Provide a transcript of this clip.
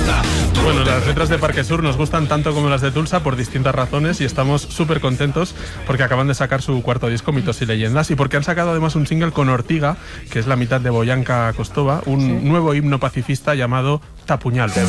Bueno, las letras de Parque Sur nos gustan tanto como las de Tulsa por distintas razones y estamos súper contentos porque acaban de sacar su cuarto disco, Mitos y Leyendas, y porque han sacado además un single con Ortiga, que es la mitad de Boyanka Kostova, un nuevo himno pacifista llamado Tapuñal.